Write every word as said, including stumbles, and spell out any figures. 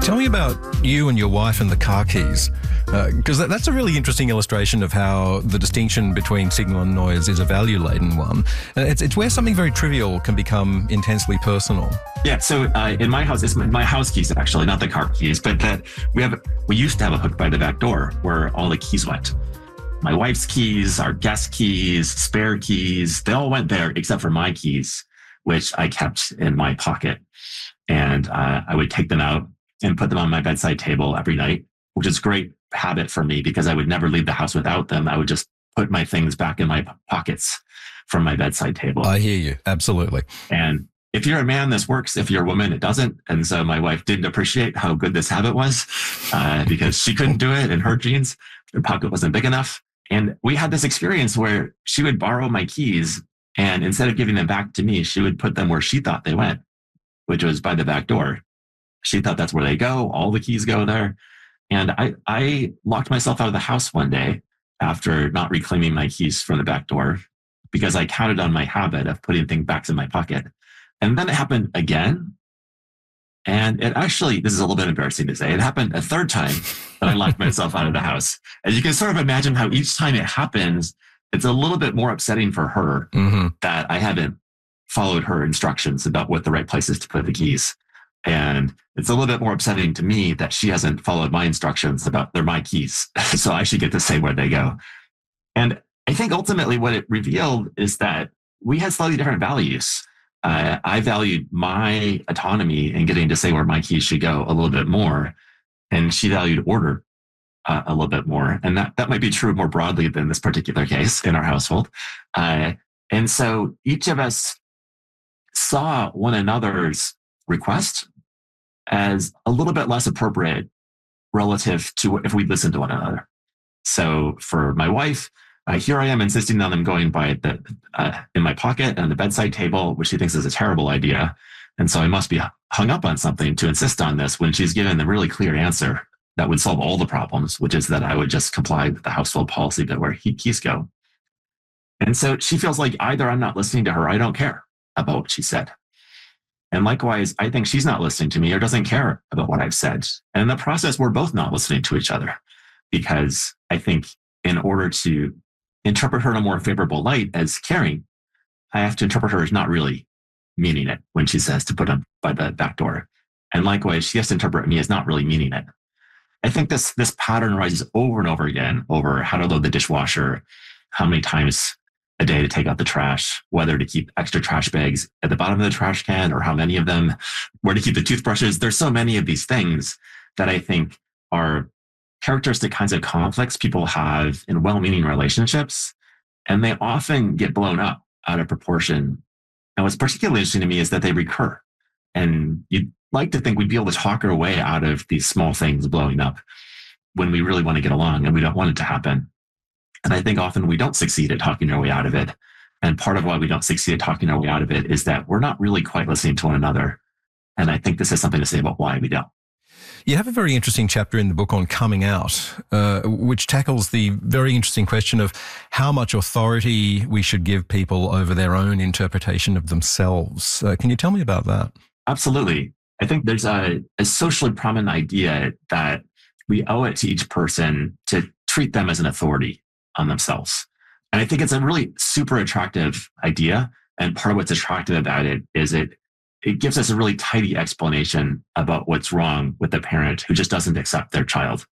Tell me about you and your wife and the car keys, because uh, that, that's a really interesting illustration of how the distinction between signal and noise is a value-laden one. Uh, it's, it's where something very trivial can become intensely personal. Yeah, so uh, in my house, it's my, my house keys actually, not the car keys, but that we have. We used to have a hook by the back door where all the keys went. My wife's keys, our guest keys, spare keys, they all went there except for my keys, which I kept in my pocket. And uh, I would take them out and put them on my bedside table every night, which is a great habit for me because I would never leave the house without them. I would just put my things back in my pockets from my bedside table. I hear you. Absolutely. And if you're a man, this works. If you're a woman, it doesn't. And so my wife didn't appreciate how good this habit was uh, because she couldn't do it in her jeans. Her pocket wasn't big enough. And we had this experience where she would borrow my keys, and instead of giving them back to me, she would put them where she thought they went, which was by the back door. She thought that's where they go. All the keys go there. And I, I locked myself out of the house one day after not reclaiming my keys from the back door because I counted on my habit of putting things back in my pocket. And then it happened again. And it actually, this is a little bit embarrassing to say, it happened a third time that I locked myself out of the house. And you can sort of imagine how each time it happens, it's a little bit more upsetting for her mm-hmm. that I haven't followed her instructions about what the right place is to put the keys. And it's a little bit more upsetting to me that she hasn't followed my instructions about they're my keys. So I should get to say where they go. And I think ultimately what it revealed is that we had slightly different values. Uh, I valued my autonomy and getting to say where my keys should go a little bit more. And she valued order uh, a little bit more. And that, that might be true more broadly than this particular case in our household. Uh, and so each of us saw one another's request as a little bit less appropriate relative to if we listened to one another. So for my wife, uh, here I am insisting on them going by the uh, in my pocket and the bedside table, which she thinks is a terrible idea. And so I must be hung up on something to insist on this when she's given the really clear answer that would solve all the problems, which is that I would just comply with the household policy that where he, keys go. And so she feels like either I'm not listening to her, or I don't care about what she said. And likewise, I think she's not listening to me or doesn't care about what I've said. And in the process, we're both not listening to each other because I think in order to interpret her in a more favorable light as caring, I have to interpret her as not really meaning it when she says to put them by the back door. And likewise, she has to interpret me as not really meaning it. I think this, this pattern rises over and over again over how to load the dishwasher, how many times a day to take out the trash, whether to keep extra trash bags at the bottom of the trash can or how many of them, where to keep the toothbrushes. There's so many of these things that I think are characteristic kinds of conflicts people have in well-meaning relationships, and they often get blown up out of proportion. And what's particularly interesting to me is that they recur. And you'd like to think we'd be able to talk our way out of these small things blowing up when we really want to get along and we don't want it to happen. And I think often we don't succeed at talking our way out of it. And part of why we don't succeed at talking our way out of it is that we're not really quite listening to one another. And I think this has something to say about why we don't. You have a very interesting chapter in the book on coming out, uh, which tackles the very interesting question of how much authority we should give people over their own interpretation of themselves. Uh, can you tell me about that? Absolutely. I think there's a, a socially prominent idea that we owe it to each person to treat them as an authority on themselves. And I think it's a really super attractive idea. And part of what's attractive about it is it it gives us a really tidy explanation about what's wrong with the parent who just doesn't accept their child